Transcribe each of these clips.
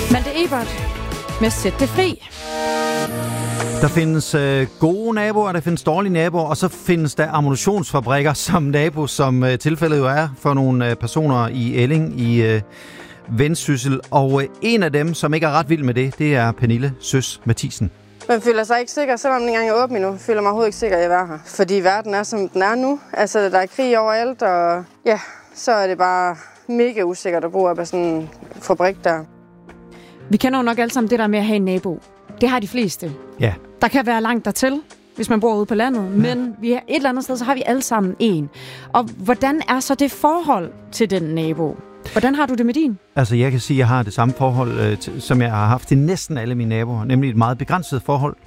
Malte Ebert med Sæt det fri. Der findes gode naboer, der findes dårlige naboer, og så findes der ammunitionsfabrikker som nabo, som tilfældet jo er for nogle personer i Elling i Vendsyssel. Og en af dem, som ikke er ret vild med det, det er Pernille Søs Mathisen. Man føler sig ikke sikker, selvom den engang er åben endnu. Føler mig overhovedet ikke sikker i at være her. Fordi verden er, som den er nu. Altså, der er krig overalt, og ja, så er det bare mega usikkert at bo op af sådan en fabrik der. Vi kender jo nok alle sammen det der med at have en nabo. Det har de fleste. Ja. Der kan være langt dertil, hvis man bor ude på landet, men vi er et eller andet sted, så har vi alle sammen en. Og hvordan er så det forhold til den nabo? Hvordan har du det med din? Altså, jeg kan sige, at jeg har det samme forhold, som jeg har haft til næsten alle mine naboer, nemlig et meget begrænset forhold.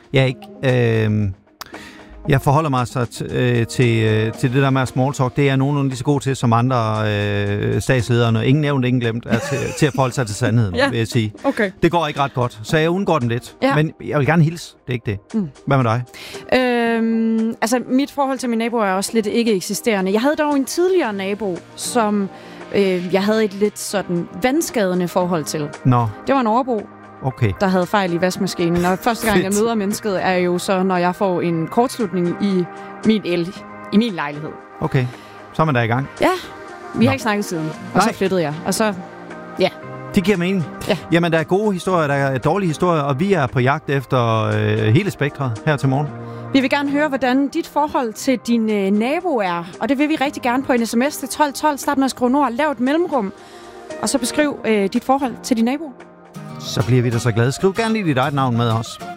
Jeg forholder mig så til det der med small talk. Det er nogenlunde lige så god til som andre statsledere. Ingen nævnt, ingen glemt, til at forholde sig til sandheden, vil jeg sige. Okay. Det går ikke ret godt, så jeg undgår den lidt. Ja. Men jeg vil gerne hilse. Det er ikke det. Hvad med dig? Altså, mit forhold til min nabo er også lidt ikke eksisterende. Jeg havde dog en tidligere nabo, som jeg havde et lidt sådan vandskadende forhold til. Nå. Det var en overbo, der havde fejl i vaskemaskinen. Og første gang, jeg møder mennesket, er jo så, når jeg får en kortslutning i min el, i min lejlighed. Okay, så er man der i gang. Ja, vi har ikke snakket siden. Og så flyttede jeg. Og så, ja. Det giver mening. Ja. Jamen, der er gode historier, der er dårlige historier, og vi er på jagt efter hele spektret her til morgen. Vi vil gerne høre, hvordan dit forhold til din nabo er. Og det vil vi rigtig gerne på en sms til 1212. Start med at skrive nord, lav et mellemrum. Og så beskriv dit forhold til din nabo. Så bliver vi da så glade. Skriv gerne lige dit eget navn med os.